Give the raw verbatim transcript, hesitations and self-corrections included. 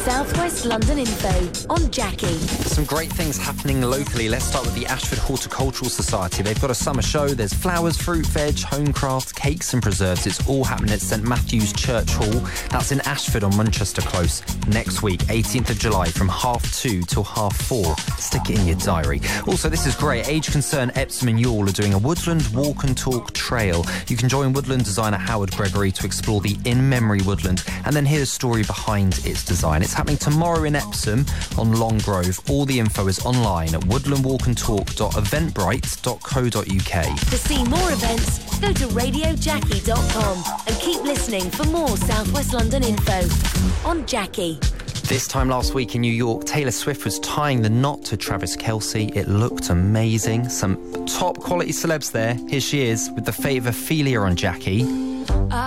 South West London info on Jackie. Some great things happening locally. Let's start with the Ashford Horticultural Society. They've got a summer show. There's flowers, fruit, veg, home craft, cakes and preserves. It's all happening at St Matthew's Church Hall. That's in Ashford on Manchester Close next week, eighteenth of July, from half two till half four. Stick it in your diary. Also, this is great. Age Concern Epsom and Youghal are doing a woodland walk and talk trail. You can join woodland designer Howard Gregory to explore the in-memory woodland and then hear the story behind its design. It's happening tomorrow in Epsom on Long Grove. All the info is online at woodland walk and talk dot eventbrite dot co dot uk. To see more events, go to radio jackie dot com and keep listening for more South West London info on Jackie. This time last week in New York, Taylor Swift was tying the knot to Travis Kelce. It looked amazing. Some top quality celebs there. Here she is with the fate of Ophelia on Jackie.